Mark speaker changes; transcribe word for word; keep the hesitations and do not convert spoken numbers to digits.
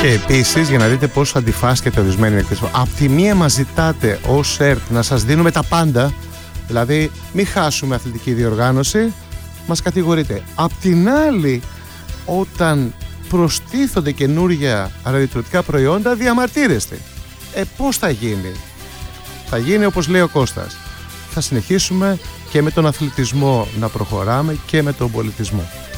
Speaker 1: Και επίσης, για να δείτε πόσο αντιφάσκεται ορισμένοι εκτελεστές, απ' τη μία μας ζητάτε ως ΕΡΤ να σας δίνουμε τα πάντα, δηλαδή μην χάσουμε αθλητική διοργάνωση, μας κατηγορείτε. Απ' την άλλη, όταν προστίθονται καινούργια ραδιοτηλεοπτικά προϊόντα, διαμαρτύρεστε. Ε, πώς θα γίνει? Θα γίνει όπως λέει ο Κώστας. Θα συνεχίσουμε και με τον αθλητισμό να προχωράμε και με τον πολιτισμό.